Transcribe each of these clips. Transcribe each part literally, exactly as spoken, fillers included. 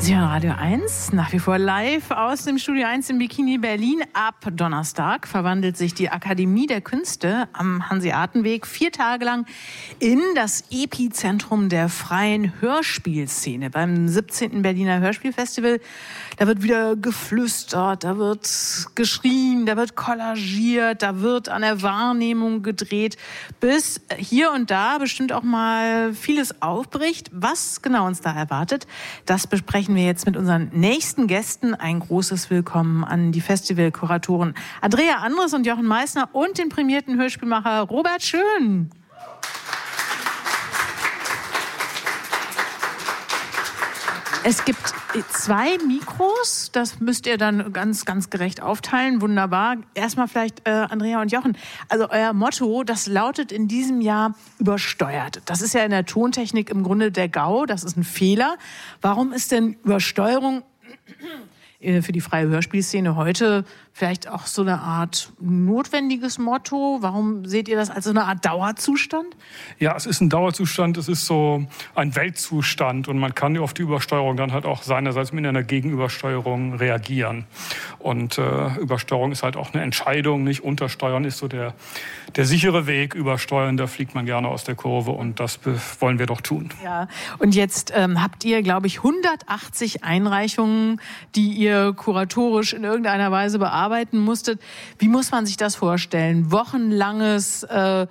Sie hören Radio eins, nach wie vor live aus dem Studio eins in Bikini Berlin. Ab Donnerstag verwandelt sich die Akademie der Künste am Hanseatenweg vier Tage lang in das Epizentrum der freien Hörspielszene. Beim siebzehnten Berliner Hörspielfestival, da wird wieder geflüstert, da wird geschrien, da wird kollagiert, da wird an der Wahrnehmung gedreht, bis hier und da bestimmt auch mal vieles aufbricht. Was genau uns da erwartet, das besprechen wir jetzt mit unseren nächsten Gästen. Ein großes Willkommen an die Festivalkuratoren Andrea Andres und Jochen Meissner und den prämierten Hörspielmacher Robert Schön. Es gibt zwei Mikros, das müsst ihr dann ganz, ganz gerecht aufteilen. Wunderbar. Erstmal vielleicht äh, Andrea und Jochen. Also euer Motto, das lautet in diesem Jahr übersteuert. Das ist ja in der Tontechnik im Grunde der GAU, das ist ein Fehler. Warum ist denn Übersteuerung für die freie Hörspielszene heute vielleicht auch so eine Art notwendiges Motto? Warum seht ihr das als so eine Art Dauerzustand? Ja, es ist ein Dauerzustand, es ist so ein Weltzustand und man kann auf die Übersteuerung dann halt auch seinerseits mit einer Gegenübersteuerung reagieren. Und äh, Übersteuerung ist halt auch eine Entscheidung, nicht? Untersteuern ist so der, der sichere Weg, übersteuern, da fliegt man gerne aus der Kurve und das wollen wir doch tun. Ja, und jetzt ähm, habt ihr, glaube ich, hundertachtzig Einreichungen, die ihr kuratorisch in irgendeiner Weise bearbeitet arbeiten musstet. Wie muss man sich das vorstellen? Wochenlanges äh,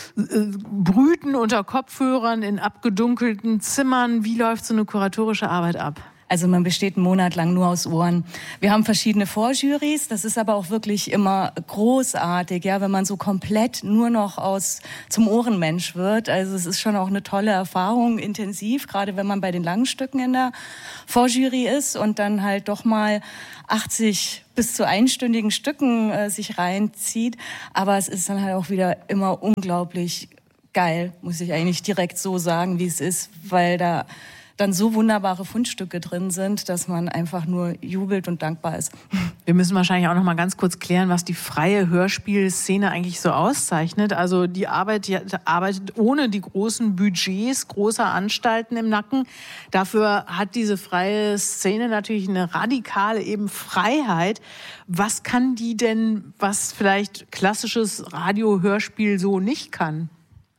Brüten unter Kopfhörern in abgedunkelten Zimmern. Wie läuft so eine kuratorische Arbeit ab? Also man besteht einen Monat lang nur aus Ohren. Wir haben verschiedene Vorjurys, das ist aber auch wirklich immer großartig, ja, wenn man so komplett nur noch aus zum Ohrenmensch wird. Also es ist schon auch eine tolle Erfahrung, intensiv, gerade wenn man bei den langen Stücken in der Vorjury ist und dann halt doch mal achtzig bis zu einstündigen Stücken äh, sich reinzieht. Aber es ist dann halt auch wieder immer unglaublich geil, muss ich eigentlich direkt so sagen, wie es ist, weil da dann so wunderbare Fundstücke drin sind, dass man einfach nur jubelt und dankbar ist. Wir müssen wahrscheinlich auch noch mal ganz kurz klären, was die freie Hörspielszene eigentlich so auszeichnet. Also die Arbeit, die arbeitet ohne die großen Budgets großer Anstalten im Nacken. Dafür hat diese freie Szene natürlich eine radikale eben Freiheit. Was kann die denn, was vielleicht klassisches Radio-Hörspiel so nicht kann?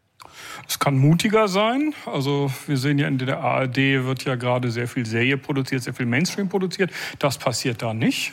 Es kann mutiger sein. Also wir sehen ja in der A R D wird ja gerade sehr viel Serie produziert, sehr viel Mainstream produziert. Das passiert da nicht.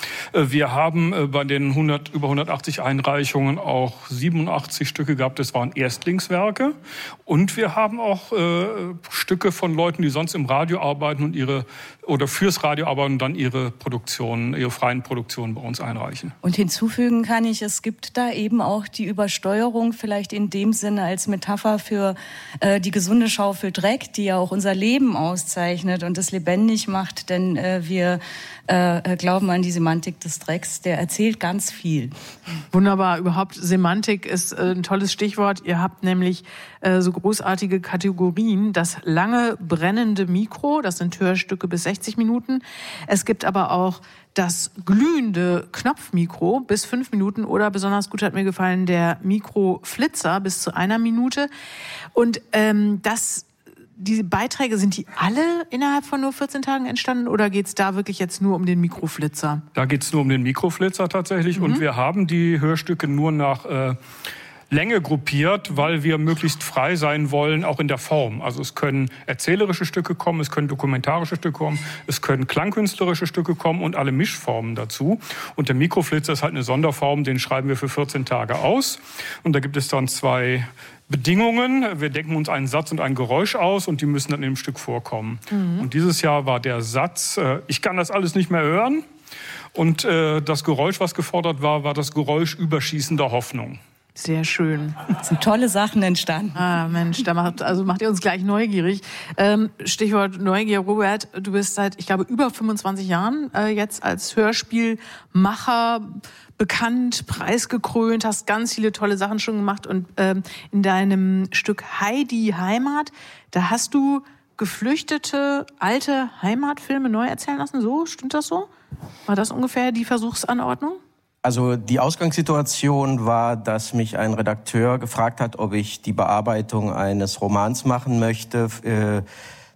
Wir haben bei den hundert, über hundertachtzig Einreichungen auch siebenundachtzig Stücke gehabt. Das waren Erstlingswerke. Und wir haben auch äh, Stücke von Leuten, die sonst im Radio arbeiten und ihre oder fürs Radio arbeiten und dann ihre Produktionen, ihre freien Produktionen bei uns einreichen. Und hinzufügen kann ich, es gibt da eben auch die Übersteuerung vielleicht in dem Sinne als Metapher für äh, die gesunde Schaufel Dreck, die ja auch unser Leben auszeichnet und es lebendig macht, denn äh, wir äh, glauben an die Semantik des Drecks, der erzählt ganz viel. Wunderbar, überhaupt Semantik ist äh, ein tolles Stichwort. Ihr habt nämlich äh, so großartige Kategorien, das lange brennende Mikro, das sind Hörstücke bis sechzig Minuten. Es gibt aber auch das glühende Knopfmikro bis fünf Minuten oder besonders gut hat mir gefallen der Mikroflitzer bis zu einer Minute. Und ähm, das, diese Beiträge, sind die alle innerhalb von nur vierzehn Tagen entstanden oder geht es da wirklich jetzt nur um den Mikroflitzer? Da geht es nur um den Mikroflitzer tatsächlich mhm. und wir haben die Hörstücke nur nach äh, Länge gruppiert, weil wir möglichst frei sein wollen, auch in der Form. Also es können erzählerische Stücke kommen, es können dokumentarische Stücke kommen, es können klangkünstlerische Stücke kommen und alle Mischformen dazu. Und der Mikroflitzer ist halt eine Sonderform, den schreiben wir für vierzehn Tage aus. Und da gibt es dann zwei Bedingungen. Wir denken uns einen Satz und ein Geräusch aus und die müssen dann in dem Stück vorkommen. Mhm. Und dieses Jahr war der Satz, äh, ich kann das alles nicht mehr hören. Und äh, das Geräusch, was gefordert war, war das Geräusch überschießender Hoffnung. Sehr schön. Es sind tolle Sachen entstanden. Ah, Mensch, da macht, also macht ihr uns gleich neugierig. Ähm, Stichwort Neugier, Robert, du bist seit, ich glaube, über fünfundzwanzig Jahren äh, jetzt als Hörspielmacher bekannt, preisgekrönt, hast ganz viele tolle Sachen schon gemacht und ähm, in deinem Stück Heidi Heimat, da hast du geflüchtete alte Heimatfilme neu erzählen lassen. So, stimmt das so? War das ungefähr die Versuchsanordnung? Also die Ausgangssituation war, dass mich ein Redakteur gefragt hat, ob ich die Bearbeitung eines Romans machen möchte.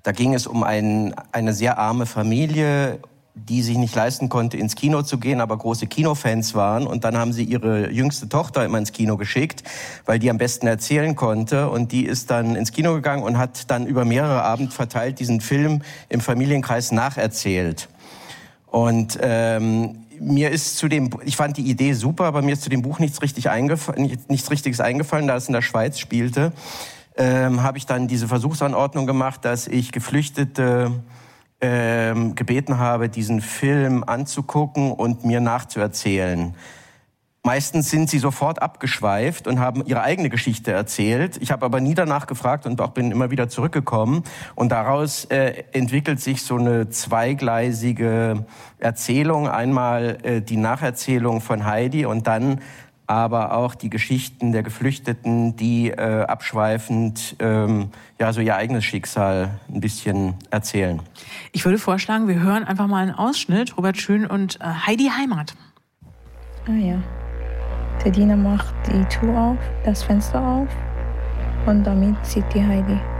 Da ging es um ein, eine sehr arme Familie, die sich nicht leisten konnte, ins Kino zu gehen, aber große Kinofans waren. Und dann haben sie ihre jüngste Tochter immer ins Kino geschickt, weil die am besten erzählen konnte. Und die ist dann ins Kino gegangen und hat dann über mehrere Abende verteilt diesen Film im Familienkreis nacherzählt. Und ähm, mir ist zu dem, ich fand die Idee super, aber mir ist zu dem Buch nichts richtig eingefallen, nichts Richtiges eingefallen, da es in der Schweiz spielte. Ähm, habe ich dann diese Versuchsanordnung gemacht, dass ich Geflüchtete ähm, gebeten habe, diesen Film anzugucken und mir nachzuerzählen. Meistens sind sie sofort abgeschweift und haben ihre eigene Geschichte erzählt. Ich habe aber nie danach gefragt und auch bin immer wieder zurückgekommen. Und daraus äh, entwickelt sich so eine zweigleisige Erzählung. Einmal äh, die Nacherzählung von Heidi und dann aber auch die Geschichten der Geflüchteten, die äh, abschweifend ähm, ja so ihr eigenes Schicksal ein bisschen erzählen. Ich würde vorschlagen, wir hören einfach mal einen Ausschnitt. Robert Schön und äh, Heidi Heimat. Ah ja. Der Diener macht die Tür auf, das Fenster auf und damit sieht die Heidi